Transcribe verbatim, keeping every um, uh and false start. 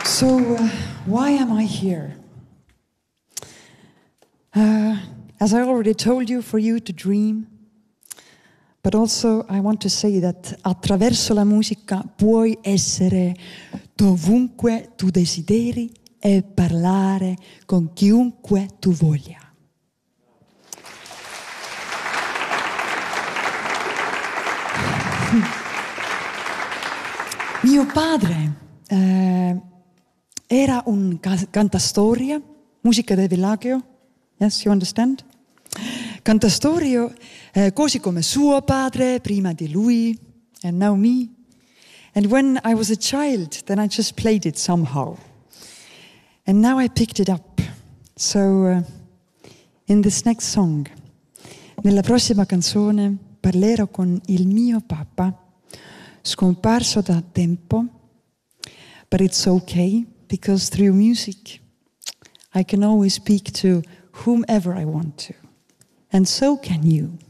So, uh, why am I here? Uh, as I already told you, for you to dream. But also I want to say that attraverso la musica puoi essere dovunque tu desideri e parlare con chiunque tu voglia. Mio padre eh, era un ca- cantastorie, musica del villaggio. Yes, you understand? Cantastorie, eh, così come suo padre, prima di lui, and now me. And when I was a child, then I just played it somehow. And now I picked it up. So, uh, in this next song, nella prossima canzone, parlerò con il mio papà, scomparso da tempo, but it's okay, because through music, I can always speak to whomever I want to. And so can you.